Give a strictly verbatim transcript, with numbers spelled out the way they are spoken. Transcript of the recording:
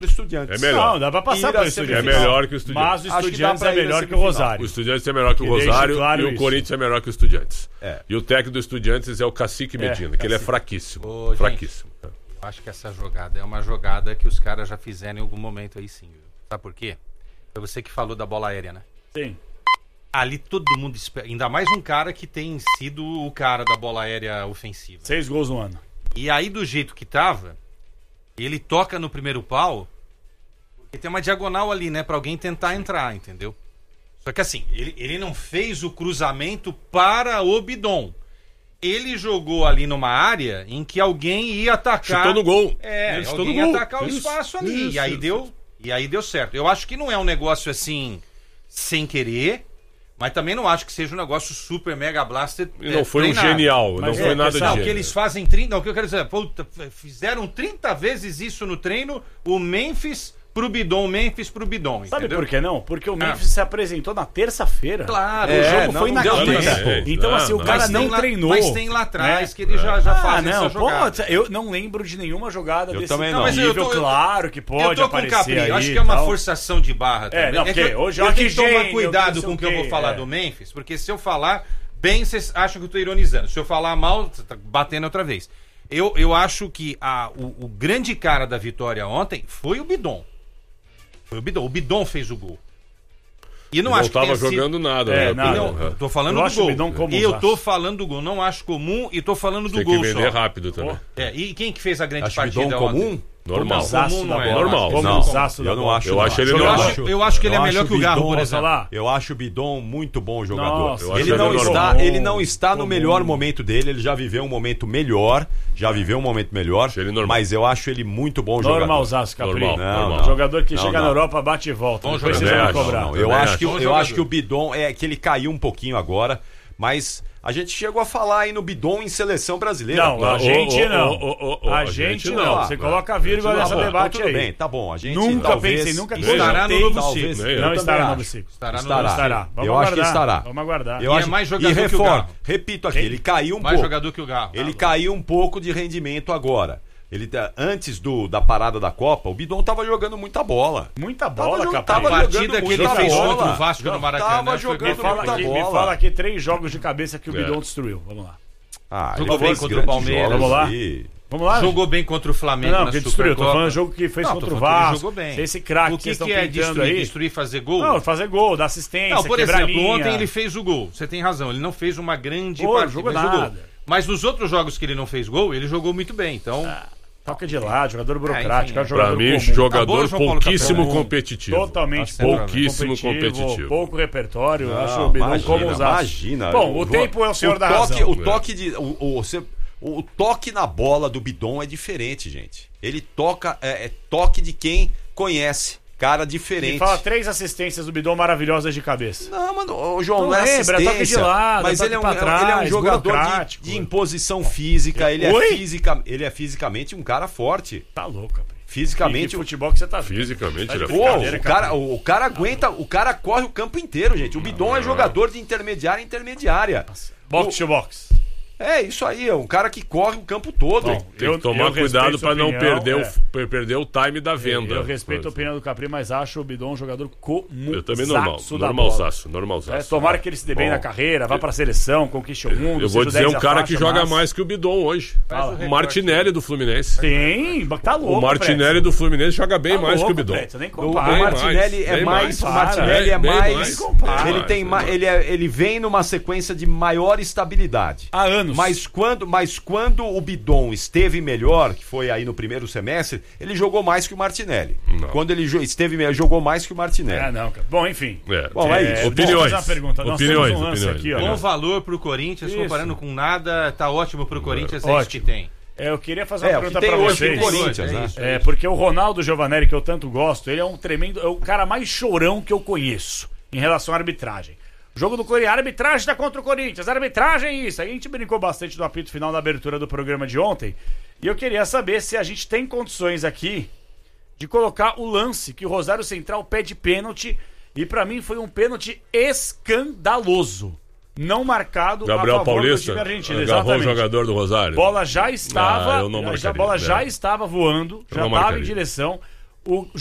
Estudiantes. É melhor. Não, dá pra passar pro Estudiantes. É melhor que o Estudiantes. Mas o Estudiantes é melhor que o Rosário. O Estudiantes é melhor que o Que Rosário claro e o isso. Corinthians é melhor que o Estudiantes. É. E o técnico do Estudiantes é o Cacique Medina, É, que ele é Cacique. fraquíssimo. Ô, gente, fraquíssimo. Eu acho que essa jogada é uma jogada que os caras já fizeram em algum momento aí sim. Viu? Sabe por quê? Foi você que falou da bola aérea, né? Sim. Ali todo mundo espera. Ainda mais um cara que tem sido o cara da bola aérea ofensiva. Seis gols no ano. E aí, do jeito que tava, ele toca no primeiro pau, porque tem uma diagonal ali, né? Pra alguém tentar entrar, entendeu? Só que assim, ele, ele não fez o cruzamento para o Bidon. Ele jogou ali numa área em que alguém ia atacar. Chutou no gol. É, Ele chutou alguém no ia gol. atacar o Isso, espaço ali. isso, e aí isso. deu, e aí deu certo. Eu acho que não é um negócio assim, sem querer, mas também não acho que seja um negócio super mega blaster. E não é, foi um treinado. genial, não Mas foi é, nada de pessoal, Não, genial. que eles fazem trinta. Não, o que eu quero dizer, puta, fizeram trinta vezes isso no treino, o Memphis pro Bidon, Memphis pro Bidon. Sabe entendeu? por que não? Porque o Ah. Memphis se apresentou na terça-feira. Claro, O É, jogo não, foi não na deu quinta. tempo. Então, Não, assim, o não. cara Mas não tem lá- treinou. Mas tem lá atrás né? que ele já, já Ah, faz não, essa jogada. pô, eu não lembro de nenhuma jogada Eu desse também não, não. mas Mas eu nível, tô- eu- claro que Eu pode tô com o aparecer Capri, aí eu acho que e é uma tal. forçação de barra também. É, não, que porque eu, hoje eu olha tenho que que tomar gênio, cuidado não sei com o o que eu vou quê, falar é. do Memphis, porque se eu falar bem, vocês acham que eu tô ironizando. Se eu falar mal, você tá batendo outra vez. Eu, eu acho que a, o, o grande cara da vitória ontem foi o Bidon. Foi o Bidon. O Bidon fez o gol. E não Não acho que tava tenha sido- jogando nada. É, né, nada. Pedro? Não, tô falando Eu do acho o gol. Bidon como E eu usaço. tô falando do gol. Não acho comum e tô falando do Tem gol que vender só. rápido também. É, e quem que fez a grande Acho partida Bidon ontem? comum? Normal. Usaço Comum da não é. bola. Normal. Como Não, usaço da eu não bola. acho. Eu não. acho ele Eu normal. acho, eu acho que ele é Eu melhor acho que o Garro, Bidon, por Olha exemplo. lá. Eu acho o Bidon muito bom jogador. Nossa, eu acho ele, ele não normal. está, ele não está no Comum. melhor momento dele, ele já viveu um momento melhor, já viveu um momento melhor, Acho ele normal. mas eu acho ele muito bom jogador. Normalzaço, Capri. Normal, Não, normal. não. Jogador que Não, chega não. na Europa, bate e volta. Bom Depois jogador. vocês vão Também cobrar. acho, Não, eu Também acho, que, acho. eu Bom acho que o jogador. Bidon é que ele caiu um pouquinho agora, mas a gente chegou a falar aí no Bidon em seleção brasileira. Não, a Ô, gente ô, não. ô, ô, ô, A a gente gente não. não. Você coloca a vírgula Tá nessa bom, debate então tudo aí. bem, tá bom. A gente Nunca talvez, pensei, nunca Estará no cogitei, novo talvez, ciclo. Nem eu Não também estará no acho. novo ciclo. Estará no Estará. novo ciclo. Estará. Vamos Eu acho aguardar. que estará. Vamos aguardar. Eu E é acho, mais jogador e que o reforma, Garro. repito aqui, Quem? ele caiu um Mais pouco. jogador que o Garro. Ele Tá, caiu um pouco de rendimento agora. Ele tá- antes do, da parada da Copa, o Bidon tava jogando muita bola. Muita Tava bola, jogando- Capri. tava A partida jogando que ele muita fez bola. contra o Vasco no Maracanã. Tava foi jogando bem Me fala, muita aqui, bola. me fala aqui três jogos de cabeça que o É. Bidon destruiu. Vamos lá. Ah, Jogou ele bem fez contra o grandes Palmeiras. jogos Vamos lá? aí. Vamos lá? Jogou bem contra o Flamengo Não, na que destruiu. Tô Supercopa. falando do jogo que fez Não, contra tô o falando que ele Vasco. jogou bem. Esse craque O que que, vocês estão que é pintando destruir? aí. Destruir, fazer gol? Não, fazer gol, dar assistência, Não, por quebrar exemplo, linha. ontem ele fez o gol. Você tem razão, ele não fez uma grande Pô, partida. jogou mas jogou. nada. Mas nos outros jogos que ele não fez gol, ele jogou muito bem. Então, Toca de lado, jogador burocrático, enfim, é um é. jogador Pra mim, comum. jogador Tá bom, João Paulo pouquíssimo Capelão. competitivo. Totalmente Tá sendo pouquíssimo competitivo. pouco repertório. Não, acho o Bidon imagina, como usar. imagina. Bom, o Eu- tempo é o senhor o da toque, razão. O toque, de, o, o, você- o toque na bola do Bidon é diferente, gente. Ele toca, é, é toque de quem conhece. Cara diferente. Me fala três assistências do Bidon maravilhosas de cabeça. Não, mano, o João, Não não é lembra, assistência, toque de lado, mas toque ele é um, pra trás, ele é um jogador de, burocrático. de imposição física, ele é, Oi? fisica, ele é fisicamente um cara forte. Tá louco, Capri. Fisicamente, Que futebol que você tá vendo. Fisicamente, Tá ele é de Pô, brincadeira, o cara, Capri. o, o cara aguenta, o cara corre o campo inteiro, gente. O Bidon é jogador de intermediária a intermediária. Box to box. É isso aí, é um cara que corre o campo todo. Bom, Tem Eu- que tomar eu cuidado respeito pra sua não opinião, perder, é. o, per- perder o time da venda. Eu respeito a opinião do Capri, mas acho o Bidon um jogador comum. Eu também normal. da bola. Normalzaço, normalzaço. É, tomara que ele se dê bem Bom, na carreira, vá pra seleção, conquiste o mundo. Eu vou seja o dizer dez um da cara faixa, que joga mas- mais que o Bidon hoje. Faz o O recorte. Martinelli do Fluminense. Sim, tá louco. O Martinelli Preto. do Fluminense joga bem Tá mais louco, que o Bidon. Preto, nem O, o compara. Bem Martinelli mais, é bem mais, mais. o Martinelli É, é bem mais, mais. Compara. ele mais, tem bem ma- mais. ele, é- ele vem numa sequência de maior estabilidade. Há anos. Mas quando, mas quando o Bidon esteve melhor, que foi aí no primeiro semestre, ele jogou mais que o Martinelli. Não. Quando ele jo- esteve melhor, jogou mais que o Martinelli. É, não, cara. Bom, enfim. É. Bom, é isso. deixa eu Opiniões. fazer uma pergunta. Nós Opiniões, temos um lance opiniões, aqui, ó. opiniões. bom valor pro Corinthians, Isso. comparando com nada, tá ótimo pro Corinthians, é isso que Ótimo. tem. É, eu queria fazer uma É, o que pergunta tem pra hoje vocês. pro Corinthians, É né? isso. É, porque o Ronaldo Giovanelli, que eu tanto gosto, ele é um tremendo. É o cara mais chorão que eu conheço em relação à arbitragem. O jogo do Corinthians, a arbitragem tá contra o Corinthians, a arbitragem é isso. Aí a gente brincou bastante do apito final na abertura do programa de ontem. E eu queria saber se a gente tem condições aqui de colocar o lance que o Rosário Central pede pênalti. E pra mim foi um pênalti escandaloso. Não marcado Gabriel a favor do Paulista time argentino. agarrou o Exatamente. jogador do Rosário. Bola já estava, Ah, eu não já, a marcaria, bola já é. estava voando, já não estava em marcaria. direção. O